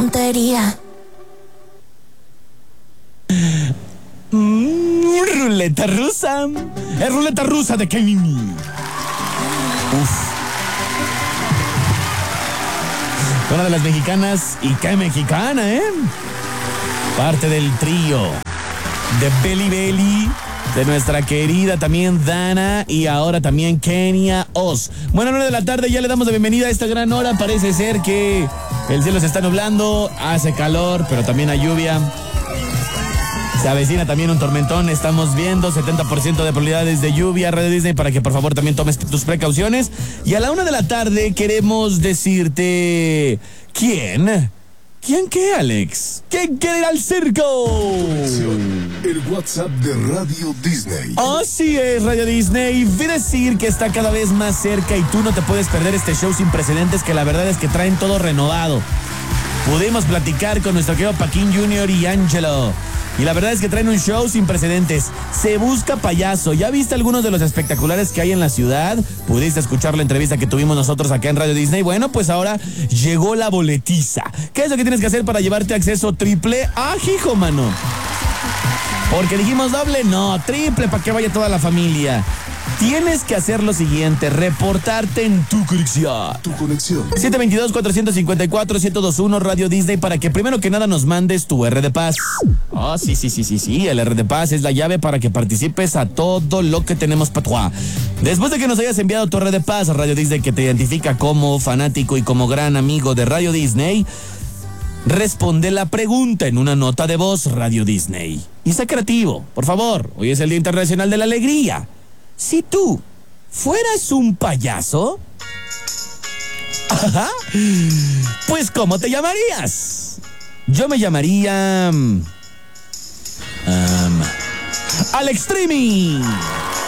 tontería. Ruleta rusa. Es ruleta rusa de Kenny. Una de las mexicanas, y qué mexicana, parte del trío de Beli Beli, de nuestra querida también Dana y ahora también Kenia Oz. Buenas 9 de la tarde, ya le damos la bienvenida a esta gran hora. Parece ser que el cielo se está nublando, hace calor, pero también hay lluvia. Se avecina también un tormentón, estamos viendo 70% de probabilidades de lluvia, Radio Disney, para que por favor también tomes tus precauciones. Y a la 1 de la tarde queremos decirte... ¿Quién qué, Alex? ¿Quién quiere ir al circo? El WhatsApp de Radio Disney. Así es, Radio Disney. Vi decir que está cada vez más cerca y tú no te puedes perder este show sin precedentes, que la verdad es que traen todo renovado. Pudimos platicar con nuestro querido Paquín Jr. y Angelo. Y la verdad es que traen un show sin precedentes. Se busca payaso. ¿Ya viste algunos de los espectaculares que hay en la ciudad? ¿Pudiste escuchar la entrevista que tuvimos nosotros acá en Radio Disney? Bueno, pues ahora llegó la boletiza. ¿Qué es lo que tienes que hacer para llevarte acceso triple? ¡Ah, hijo, mano! Porque dijimos doble, no, triple para que vaya toda la familia. Tienes que hacer lo siguiente, reportarte en tu conexión. 722-454-1021 Radio Disney, para que primero que nada nos mandes tu R de Paz. Sí, el R de Paz es la llave para que participes a todo lo que tenemos patuá. Después de que nos hayas enviado tu R de Paz a Radio Disney, que te identifica como fanático y como gran amigo de Radio Disney, responde la pregunta en una nota de voz, Radio Disney. Y sé creativo, por favor, hoy es el Día Internacional de la Alegría. Si tú fueras un payaso, pues ¿cómo te llamarías? Yo me llamaría Alex Trimi.